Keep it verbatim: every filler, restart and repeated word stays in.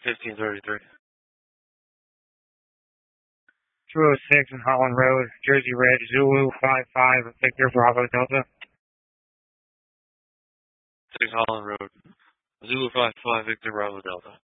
fifteen thirty-three. two oh six in Holland Road, Jersey Red, Zulu five five, Victor Bravo Delta. six Holland Road, Zulu five five, Victor Bravo Delta.